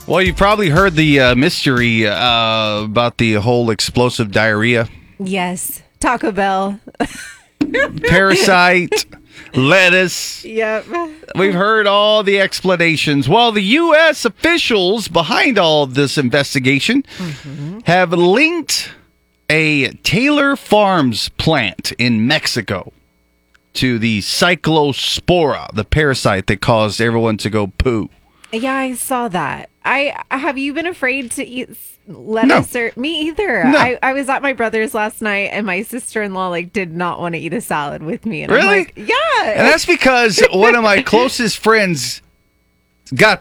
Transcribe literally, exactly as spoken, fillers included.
Well, you probably heard the uh, mystery uh, about the whole explosive diarrhea. Yes. Taco Bell. Parasite, lettuce. Yep. We've heard all the explanations. Well, the U S officials behind all of this investigation mm-hmm. have linked a Taylor Farms plant in Mexico to the Cyclospora, the parasite that caused everyone to go poo. Yeah, I saw that. I have you been afraid to eat lettuce? No. Or me either. No. I, I was at my brother's last night, and my sister-in-law like did not want to eat a salad with me. And Really? I'm like, yeah. And that's because one of my closest friends got